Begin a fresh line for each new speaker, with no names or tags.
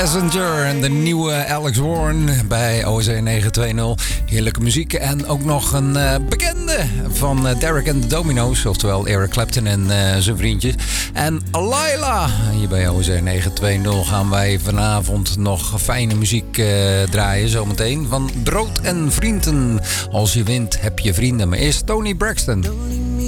Passenger en de nieuwe Alex Warren bij OC 920. Heerlijke muziek en ook nog een bekende van Derek and the Domino's. Oftewel Eric Clapton en zijn vriendjes. En Laila. Hier bij OC 920 gaan wij vanavond nog fijne muziek draaien. Zometeen van Brood en Vrienden. Als je wint heb je vrienden. Maar eerst Toni Braxton.